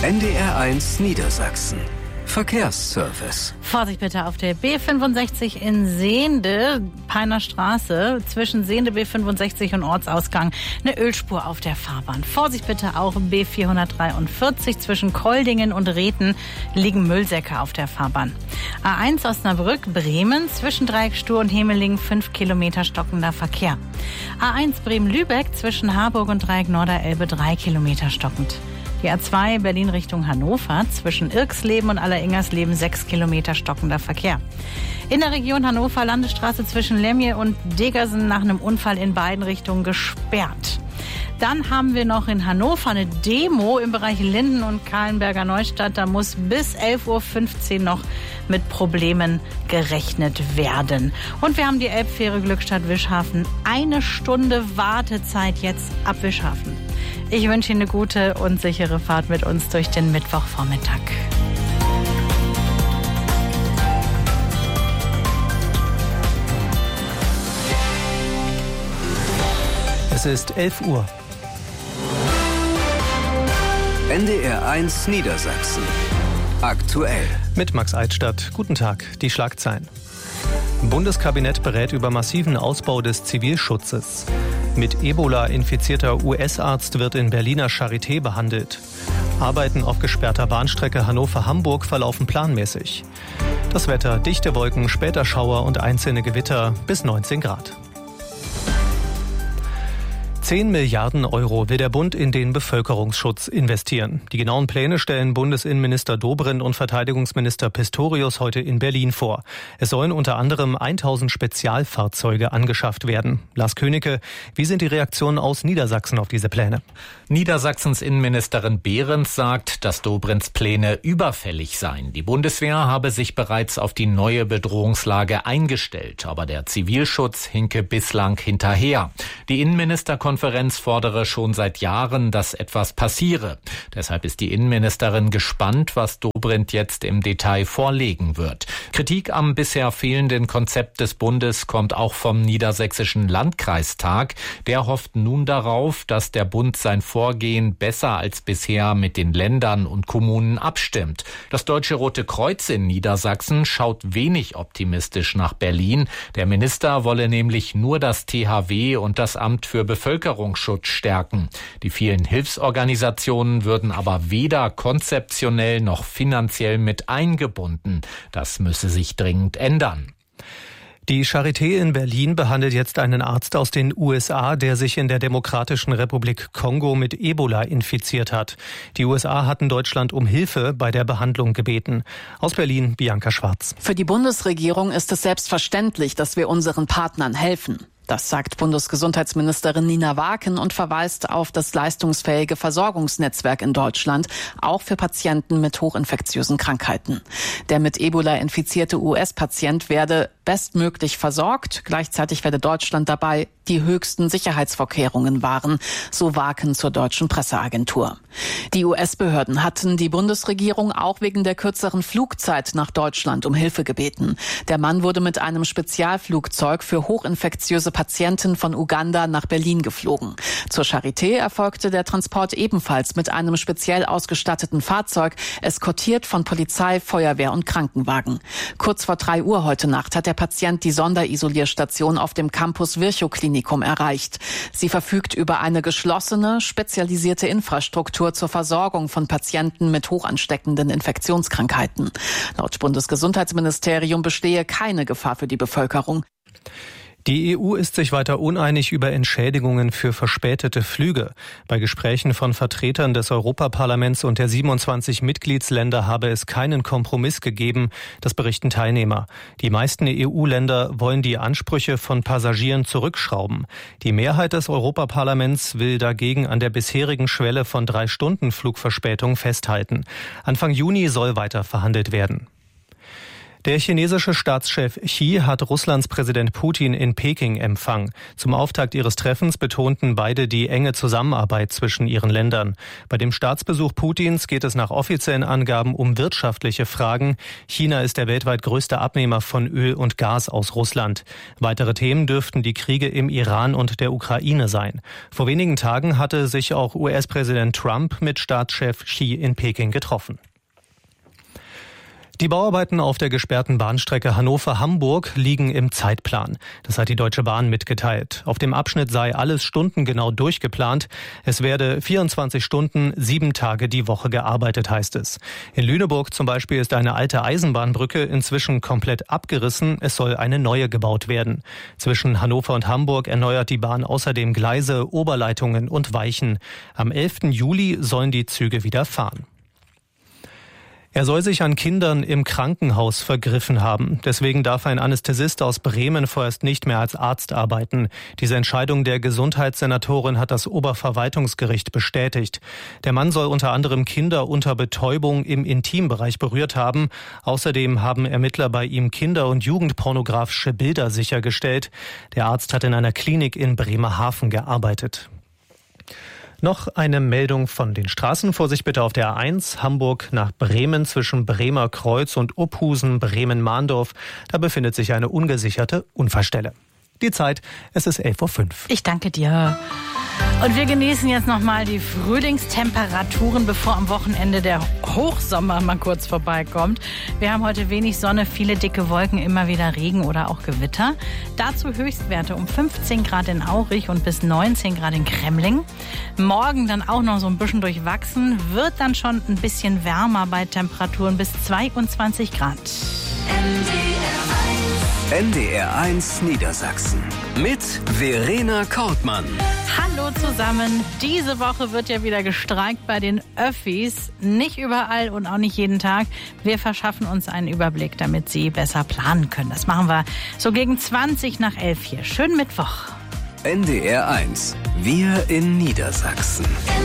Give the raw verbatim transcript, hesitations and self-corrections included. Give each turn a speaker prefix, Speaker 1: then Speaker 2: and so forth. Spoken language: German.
Speaker 1: N D R eins Niedersachsen. Verkehrsservice.
Speaker 2: Vorsicht bitte auf der B fünfundsechzig in Sehnde, Peiner Straße, zwischen Sehnde B fünfundsechzig und Ortsausgang, eine Ölspur auf der Fahrbahn. Vorsicht bitte auch B vierhundertdreiundvierzig, zwischen Koldingen und Rethen liegen Müllsäcke auf der Fahrbahn. A eins Osnabrück, Bremen, zwischen Dreieckstuhl und Hemeling, fünf Kilometer stockender Verkehr. A eins Bremen-Lübeck, zwischen Harburg und Dreieck Norderelbe, drei Kilometer stockend. Die A zwei Berlin Richtung Hannover, zwischen Irksleben und Alleringers-Leben sechs Kilometer stockender Verkehr. In der Region Hannover Landesstraße zwischen Lemje und Degersen nach einem Unfall in beiden Richtungen gesperrt. Dann haben wir noch in Hannover eine Demo im Bereich Linden und Kahlenberger Neustadt. Da muss bis elf Uhr fünfzehn noch mit Problemen gerechnet werden. Und wir haben die Elbfähre Glückstadt-Wischhafen. Eine Stunde Wartezeit jetzt ab Wischhafen. Ich wünsche Ihnen eine gute und sichere Fahrt mit uns durch den Mittwochvormittag.
Speaker 3: Es ist elf Uhr.
Speaker 1: N D R eins Niedersachsen. Aktuell.
Speaker 3: Mit Max Eitstadt. Guten Tag. Die Schlagzeilen. Bundeskabinett berät über massiven Ausbau des Zivilschutzes. Mit Ebola infizierter U S-Arzt wird in Berliner Charité behandelt. Arbeiten auf gesperrter Bahnstrecke Hannover-Hamburg verlaufen planmäßig. Das Wetter: dichte Wolken, später Schauer und einzelne Gewitter bis neunzehn Grad. zehn Milliarden Euro will der Bund in den Bevölkerungsschutz investieren. Die genauen Pläne stellen Bundesinnenminister Dobrindt und Verteidigungsminister Pistorius heute in Berlin vor. Es sollen unter anderem tausend Spezialfahrzeuge angeschafft werden. Lars Königke, wie sind die Reaktionen aus Niedersachsen auf diese Pläne?
Speaker 4: Niedersachsens Innenministerin Behrens sagt, dass Dobrindts Pläne überfällig seien. Die Bundeswehr habe sich bereits auf die neue Bedrohungslage eingestellt, aber der Zivilschutz hinke bislang hinterher. Die Innenministerkonferenz fordere schon seit Jahren, dass etwas passiere. Deshalb ist die Innenministerin gespannt, was Dobrindt jetzt im Detail vorlegen wird. Kritik am bisher fehlenden Konzept des Bundes kommt auch vom Niedersächsischen Landkreistag. Der hofft nun darauf, dass der Bund sein Vorgehen besser als bisher mit den Ländern und Kommunen abstimmt. Das Deutsche Rote Kreuz in Niedersachsen schaut wenig optimistisch nach Berlin. Der Minister wolle nämlich nur das T H W und das Amt für Bevölkerungsschutz stärken. Die vielen Hilfsorganisationen würden aber weder konzeptionell noch finanziell mit eingebunden. Das müsse sich dringend ändern.
Speaker 3: Die Charité in Berlin behandelt jetzt einen Arzt aus den U S A, der sich in der Demokratischen Republik Kongo mit Ebola infiziert hat. Die U S A hatten Deutschland um Hilfe bei der Behandlung gebeten. Aus Berlin, Bianca Schwarz.
Speaker 5: Für die Bundesregierung ist es selbstverständlich, dass wir unseren Partnern helfen. Das sagt Bundesgesundheitsministerin Nina Waken und verweist auf das leistungsfähige Versorgungsnetzwerk in Deutschland, auch für Patienten mit hochinfektiösen Krankheiten. Der mit Ebola infizierte U S-Patient werde bestmöglich versorgt. Gleichzeitig werde Deutschland dabei die höchsten Sicherheitsvorkehrungen wahren, so Waken zur deutschen Presseagentur. Die U S-Behörden hatten die Bundesregierung auch wegen der kürzeren Flugzeit nach Deutschland um Hilfe gebeten. Der Mann wurde mit einem Spezialflugzeug für hochinfektiöse Patienten von Uganda nach Berlin geflogen. Zur Charité erfolgte der Transport ebenfalls mit einem speziell ausgestatteten Fahrzeug, eskortiert von Polizei, Feuerwehr und Krankenwagen. Kurz vor drei Uhr heute Nacht hat der Patient die Sonderisolierstation auf dem Campus Virchow-Klinikum erreicht. Sie verfügt über eine geschlossene, spezialisierte Infrastruktur zur Versorgung von Patienten mit hochansteckenden Infektionskrankheiten. Laut Bundesgesundheitsministerium bestehe keine Gefahr für die Bevölkerung.
Speaker 3: Die E U ist sich weiter uneinig über Entschädigungen für verspätete Flüge. Bei Gesprächen von Vertretern des Europaparlaments und der siebenundzwanzig Mitgliedsländer habe es keinen Kompromiss gegeben, das berichten Teilnehmer. Die meisten E U-Länder wollen die Ansprüche von Passagieren zurückschrauben. Die Mehrheit des Europaparlaments will dagegen an der bisherigen Schwelle von drei Stunden Flugverspätung festhalten. Anfang Juni soll weiter verhandelt werden. Der chinesische Staatschef Xi hat Russlands Präsident Putin in Peking empfangen. Zum Auftakt ihres Treffens betonten beide die enge Zusammenarbeit zwischen ihren Ländern. Bei dem Staatsbesuch Putins geht es nach offiziellen Angaben um wirtschaftliche Fragen. China ist der weltweit größte Abnehmer von Öl und Gas aus Russland. Weitere Themen dürften die Kriege im Iran und der Ukraine sein. Vor wenigen Tagen hatte sich auch U S-Präsident Trump mit Staatschef Xi in Peking getroffen. Die Bauarbeiten auf der gesperrten Bahnstrecke Hannover-Hamburg liegen im Zeitplan. Das hat die Deutsche Bahn mitgeteilt. Auf dem Abschnitt sei alles stundengenau durchgeplant. Es werde vierundzwanzig Stunden, sieben Tage die Woche gearbeitet, heißt es. In Lüneburg zum Beispiel ist eine alte Eisenbahnbrücke inzwischen komplett abgerissen. Es soll eine neue gebaut werden. Zwischen Hannover und Hamburg erneuert die Bahn außerdem Gleise, Oberleitungen und Weichen. Am elften Juli sollen die Züge wieder fahren. Er soll sich an Kindern im Krankenhaus vergriffen haben. Deswegen darf ein Anästhesist aus Bremen vorerst nicht mehr als Arzt arbeiten. Diese Entscheidung der Gesundheitssenatorin hat das Oberverwaltungsgericht bestätigt. Der Mann soll unter anderem Kinder unter Betäubung im Intimbereich berührt haben. Außerdem haben Ermittler bei ihm Kinder- und jugendpornografische Bilder sichergestellt. Der Arzt hat in einer Klinik in Bremerhaven gearbeitet. Noch eine Meldung von den Straßen. Vorsicht bitte auf der A eins, Hamburg nach Bremen zwischen Bremer Kreuz und Uphusen, Bremen-Mahndorf. Da befindet sich eine ungesicherte Unfallstelle. Die Zeit, es ist elf Uhr fünf.
Speaker 2: Ich danke dir. Und wir genießen jetzt nochmal die Frühlingstemperaturen, bevor am Wochenende der Hochsommer mal kurz vorbeikommt. Wir haben heute wenig Sonne, viele dicke Wolken, immer wieder Regen oder auch Gewitter. Dazu Höchstwerte um fünfzehn Grad in Aurich und bis neunzehn Grad in Kremling. Morgen dann auch noch so ein bisschen durchwachsen, wird dann schon ein bisschen wärmer bei Temperaturen bis zweiundzwanzig Grad.
Speaker 1: N D R eins Niedersachsen mit Verena Kortmann.
Speaker 2: Hallo zusammen. Diese Woche wird ja wieder gestreikt bei den Öffis. Nicht überall und auch nicht jeden Tag. Wir verschaffen uns einen Überblick, damit Sie besser planen können. Das machen wir so gegen zwanzig nach elf hier. Schönen Mittwoch.
Speaker 1: N D R eins. Wir in Niedersachsen.